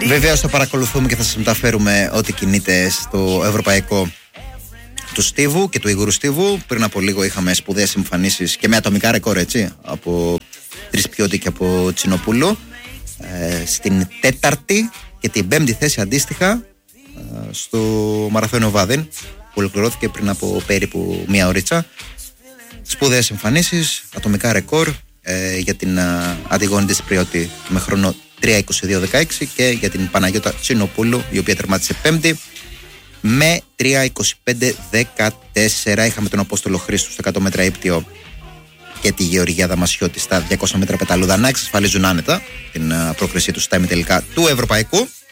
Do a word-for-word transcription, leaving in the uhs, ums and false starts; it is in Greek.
Βεβαίως θα παρακολουθούμε και θα σας μεταφέρουμε ό,τι κινείται στο ευρωπαϊκό του Στίβου και του Ιγούρου Στίβου. Πριν από λίγο είχαμε σπουδαίες εμφανίσεις και με ατομικά ρεκόρ, έτσι, από Τρισπιώτη και από Τσινοπούλου. Ε, στην τέταρτη και την πέμπτη θέση αντίστοιχα ε, στο Μαραθώνιο Βάδεν, που ολοκληρώθηκε πριν από περίπου μία ωρίτσα. Σπουδαίες εμφανίσεις, ατομικά ρεκόρ ε, για την ε, Αντιγόνη Τρισπιώτη με χρόνο τρία είκοσι δύο δεκαέξι και για την Παναγιώτα Τσινοπούλου, η οποία τερμάτισε πέμπτη με τρία είκοσι πέντε δεκατέσσερα. Είχαμε τον Απόστολο Χρήστου στα εκατό μέτρα ύπτιο και τη Γεωργία Δαμασιώτη στα διακόσια μέτρα πεταλούδα να εξασφαλίζουν άνετα την πρόκρισή του στα ημιτελικά του Ευρωπαϊκού.